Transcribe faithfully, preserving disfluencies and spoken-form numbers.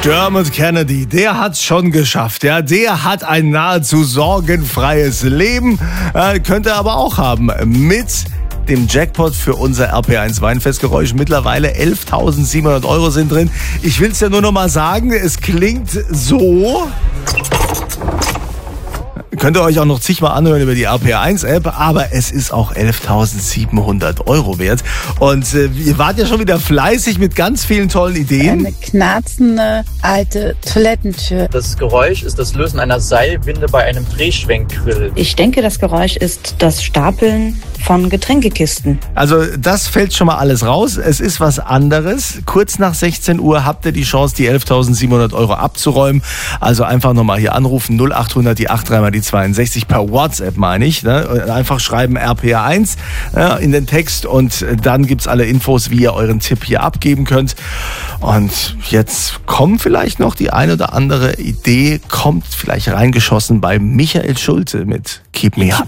Dermot Kennedy, der hat's schon geschafft. Ja, der hat ein nahezu sorgenfreies Leben, äh, könnte er aber auch haben mit dem Jackpot für unser R P eins Weinfestgeräusch. Mittlerweile elftausendsiebenhundert Euro sind drin. Ich will's ja nur noch mal sagen, es klingt so. Könnt ihr euch auch noch zigmal anhören über die R P eins App, aber es ist auch elftausendsiebenhundert Euro wert. Und äh, ihr wart ja schon wieder fleißig mit ganz vielen tollen Ideen. Eine knarzende alte Toilettentür. Das Geräusch ist das Lösen einer Seilwinde bei einem Drehschwenkgrill. Ich denke, das Geräusch ist das Stapeln von Getränkekisten. Also das fällt schon mal alles raus. Es ist was anderes. Kurz nach sechzehn Uhr habt ihr die Chance, die elftausendsiebenhundert Euro abzuräumen. Also einfach nochmal hier anrufen, null achthundert, die acht drei mal die zweiundsechzig, per WhatsApp meine ich. Ne? Einfach schreiben R P eins ja, in den Text und dann gibt's alle Infos, wie ihr euren Tipp hier abgeben könnt. Und jetzt kommt vielleicht noch die ein oder andere Idee, kommt vielleicht reingeschossen bei Michael Schulte mit Keep Me Up.